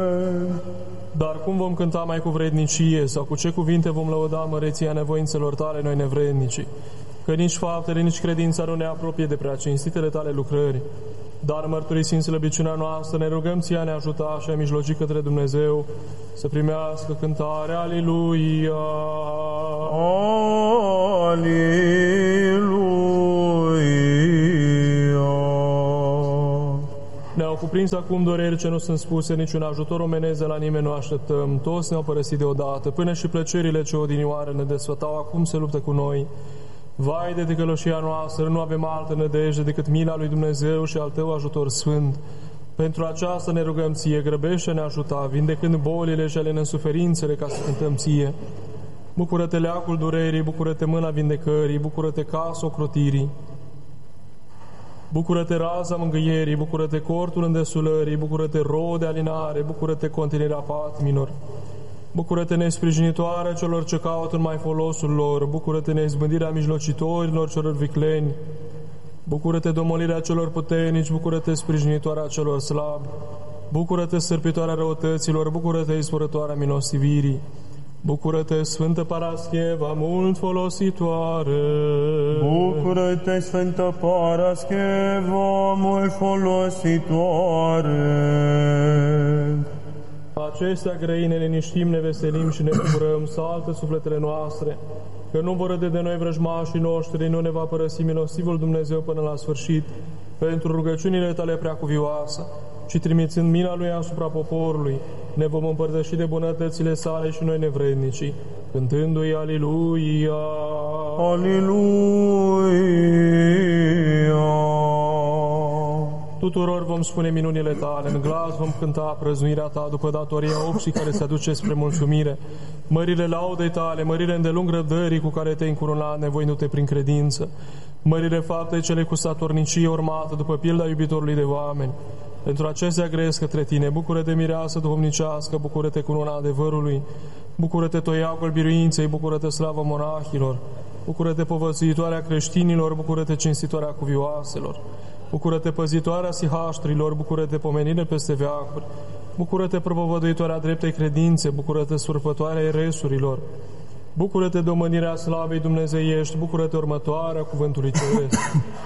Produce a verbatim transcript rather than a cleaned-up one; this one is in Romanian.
Dar cum vom cânta mai cu vrednicie, sau cu ce cuvinte vom lăuda măreția nevoințelor tale noi nevrednici? Că nici faptele, nici credința nu ne apropie de prea cinstitele tale lucrări. Dar mărturisind slăbiciunea noastră, ne rugăm ție a ne ajuta și a mijloci către Dumnezeu să primească cântarea Aliluia. Aliluia. Ne-au cuprins acum doreri ce nu sunt spuse, niciun ajutor omenesc de la nimeni nu așteptăm. Toți ne-au părăsit deodată, până și plăcerile ce odinioară ne desfătau acum se luptă cu noi. Vai de ticăloșia noastră, nu avem altă nădejde decât mila lui Dumnezeu și al tău ajutor sfânt. Pentru aceasta ne rugăm ție, grăbește-ne ajuta, vindecând bolile și ale nesuferințele ca să cântăm ție. Bucură-te leacul durerii, bucură-te mâna vindecării, bucură-te casa ocrotirii. Bucură-te raza mângâierii, bucură-te cortul îndesulării, bucură-te rode alinare, bucură-te contenirea patimilor. Bucură-te nesprijinitoare celor ce caută numai folosul lor, bucură-te neizbândirea mijlocitorilor celor vicleni, bucură-te domolirea celor puternici, bucură-te sprijinitoarea celor slabi, bucură-te sărpitoarea răutăților, bucură-te izvorătoarea milostivirii. Bucură-te, Sfântă Parascheva, mult folositoare! Bucură-te, Sfântă Parascheva, mult folositoare! Acestea grăi ne liniștim, ne veselim și ne bucurăm, salte sufletele noastre, că nu vor râde de noi vrăjmașii noștri, nu ne va părăsi milostivul Dumnezeu până la sfârșit, pentru rugăciunile tale preacuvioase, ci trimițând mila lui asupra poporului, ne vom împărtăși de bunătățile sale și noi nevrednicii, cântându-i Aliluia! Aliluia! Tuturor vom spune minunile tale, în glas vom cânta prăznuirea ta după datoria opții care se aduce spre mulțumire, mările laudei tale, mărire îndelung răbdării cu care te-ai încurunat nevoindu-te prin credință, mărire fapte cele cu statornicie urmată după pilda iubitorului de oameni. Pentru acestea grăiesc către tine, bucură-te mireasă duhovnicească, bucură-te cununa adevărului, bucură-te toiacul biruinței, bucură-te slavă monahilor, bucură-te povățuitoarea creștinilor, bucură-te cinstitoarea cuvioaselor, bucură-te păzitoarea sihaștrilor, bucură-te pomenire peste veacuri, bucură-te propovăduitoarea dreptei credințe, bucură-te surpătoarea eresurilor, bucură-te domânirea slavei dumnezeiești, bucură-te următoarea cuvântului ceresc.